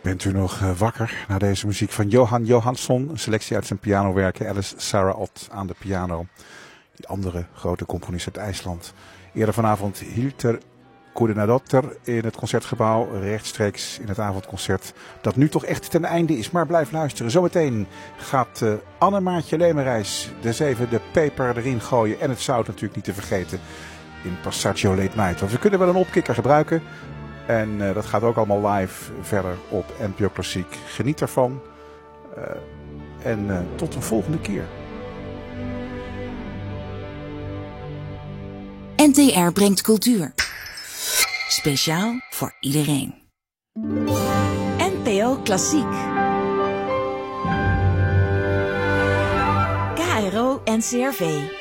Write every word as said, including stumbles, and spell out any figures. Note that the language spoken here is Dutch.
Bent u nog uh, wakker na deze muziek van Johan Johansson? Een selectie uit zijn pianowerken. Alice Sarah Ott aan de piano. Die andere grote componist uit IJsland. Eerder vanavond Hilter Koordenadotter in het Concertgebouw. Rechtstreeks in het avondconcert. Dat nu toch echt ten einde is. Maar blijf luisteren. Zometeen gaat uh, Annemaatje Lemerijs de zeven de peper erin gooien. En het zout natuurlijk niet te vergeten. In Passaggio Late Night. Want we kunnen wel een opkikker gebruiken. En uh, dat gaat ook allemaal live verder op N P O Klassiek. Geniet ervan. Uh, en uh, tot de volgende keer. N T R brengt cultuur. Speciaal voor iedereen. N P O Klassiek. K R O N C R V.